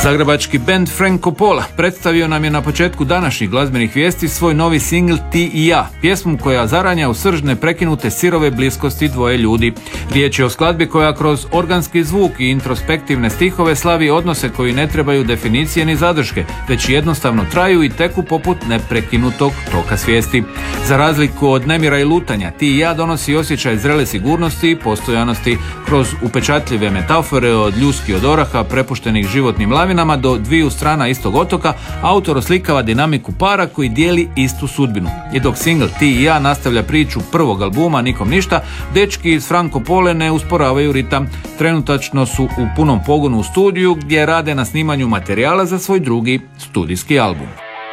Zagrebački bend Franco Pola predstavio nam je na početku današnjih glazbenih vijesti svoj novi singl Ti i ja, pjesmu koja zaranja u srž neprekinute sirove bliskosti dvoje ljudi. Riječ je o skladbi koja kroz organski zvuk i introspektivne stihove slavi odnose koji ne trebaju definicije ni zadrške, već jednostavno traju i teku poput neprekinutog toka svijesti. Za razliku od nemira i lutanja, Ti i ja donosi osjećaj zrele sigurnosti i postojanosti kroz upečatljive metafore od ljuski od oraha prepuštenih životnim lavinama do dviju strana istog otoka. Autor oslikava dinamiku para koji dijeli istu sudbinu. I dok singl Ti i ja nastavlja priču prvog albuma Nikom ništa, dečki iz Franco Pole ne usporavaju ritam. Trenutačno su u punom pogonu u studiju gdje rade na snimanju materijala za svoj drugi studijski album.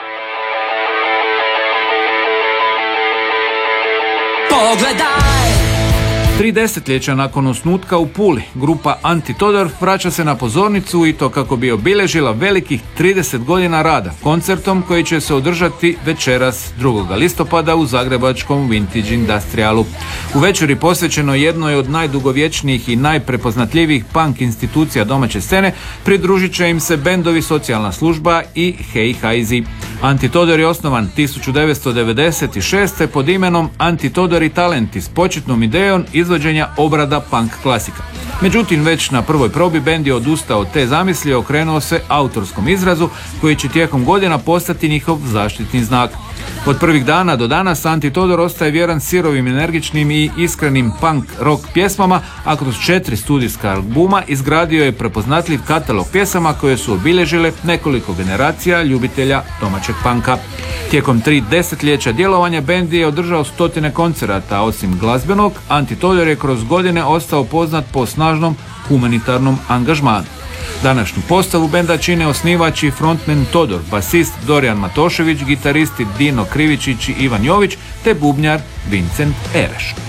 Pogledaj! 3 desetljeća nakon osnutka u Puli, grupa Antitodor vraća se na pozornicu i to kako bi obilježila velikih 30 godina rada, koncertom koji će se održati večeras 2. listopada u zagrebačkom Vintage Industrialu. U večeri posvećeno jednoj od najdugovječnijih i najprepoznatljivijih punk institucija domaće scene pridružit će im se bendovi Socijalna služba i Hey Hajzi. Antitodor je osnovan 1996. pod imenom Antitodor i Talenti s početnom idejom izvođenja obrada punk klasika. Međutim, već na prvoj probi bend je odustao od te zamisli i okrenuo se autorskom izrazu koji će tijekom godina postati njihov zaštitni znak. Od prvih dana do danas Antitodor ostaje vjeran sirovim, energičnim i iskrenim punk rock pjesmama, a kroz 4 studijska albuma izgradio je prepoznatljiv katalog pjesama koje su obilježile nekoliko generacija ljubitelja domaćeg punka. Tijekom 3 desetljeća djelovanja bend je održao 100 koncerata, a osim glazbenog, Antitodor je kroz godine ostao poznat po snažnom humanitarnom angažmanu. Današnju postavu benda čine osnivač i frontman Todor, basist Dorijan Matošević, gitaristi Dino Krivičić i Ivan Jović te bubnjar Vincent Ereš.